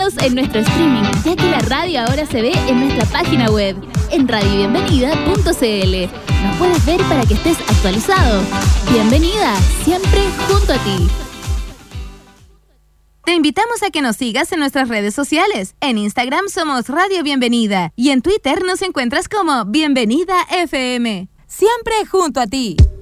Síguenos en nuestro streaming, ya que la radio ahora se ve en nuestra página web, en radiobienvenida.cl. Nos puedes ver para que estés actualizado. Bienvenida, siempre junto a ti. Te invitamos a que nos sigas en nuestras redes sociales. En Instagram somos Radio Bienvenida y en Twitter nos encuentras como Bienvenida FM. Siempre junto a ti.